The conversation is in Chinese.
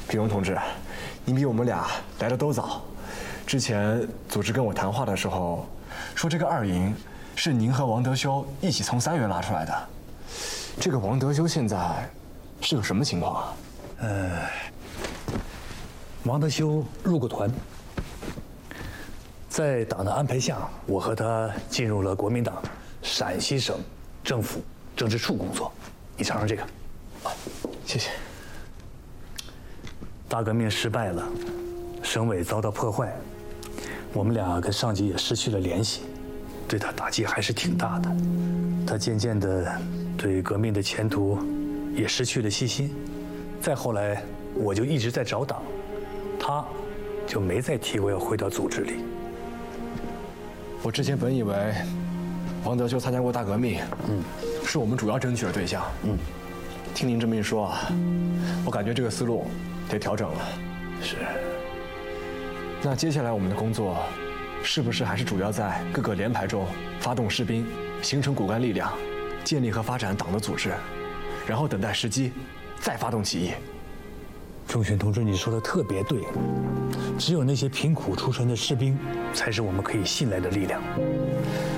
炳荣同志，您比我们俩来的都早。之前组织跟我谈话的时候，说这个二营是您和王德修一起从三原拉出来的。这个王德修现在是个什么情况啊？ 王德修入过团，在党的安排下，我和他进入了国民党陕西省政府政治处工作。你尝尝这个。 啊，谢谢。 大革命失败了，省委遭到破坏，我们俩跟上级也失去了联系，对他打击还是挺大的。他渐渐的对革命的前途也失去了信心。再后来，我就一直在找党，他就没再提过要回到组织里。 我之前本以为王德修参加过大革命，是我们主要争取的对象，听您这么一说啊，我感觉这个思路得调整了。 是。 那接下来我们的工作，是不是还是主要在各个连排中发动士兵，形成骨干力量，建立和发展党的组织，然后等待时机，再发动起义？ 钟选同志，你说的特别对，只有那些贫苦出身的士兵，才是我们可以信赖的力量。